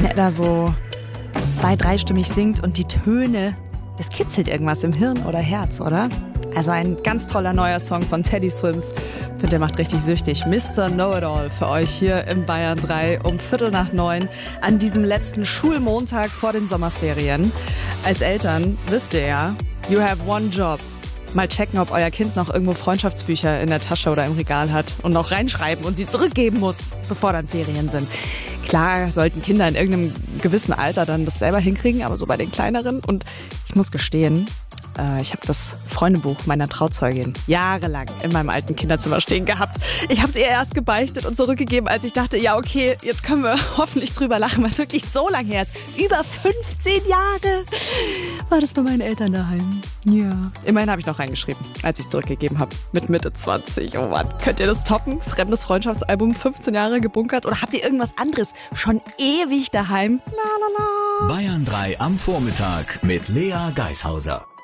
wenn er da so 2-, 3-stimmig singt und die Töne, das kitzelt irgendwas im Hirn oder Herz, oder? Also ein ganz toller neuer Song von Teddy Swims. Ich finde, der macht richtig süchtig. Mr. Know-It-All für euch hier im Bayern 3 um 8:45 an diesem letzten Schulmontag vor den Sommerferien. Als Eltern wisst ihr ja, you have one job. Mal checken, ob euer Kind noch irgendwo Freundschaftsbücher in der Tasche oder im Regal hat und noch reinschreiben und sie zurückgeben muss, bevor dann Ferien sind. Klar sollten Kinder in irgendeinem gewissen Alter dann das selber hinkriegen, aber so bei den kleineren. Und ich muss gestehen, ich habe das Freundebuch meiner Trauzeugin jahrelang in meinem alten Kinderzimmer stehen gehabt. Ich habe es ihr erst gebeichtet und zurückgegeben, als ich dachte, ja okay, jetzt können wir hoffentlich drüber lachen, weil es wirklich so lang her ist. Über 15 Jahre war das bei meinen Eltern daheim. Ja. Immerhin habe ich noch reingeschrieben, als ich es zurückgegeben habe. Mit Mitte 20. Oh Mann, könnt ihr das toppen? Fremdes Freundschaftsalbum, 15 Jahre gebunkert? Oder habt ihr irgendwas anderes schon ewig daheim? La la la. Bayern 3 am Vormittag mit Lea Geishauser.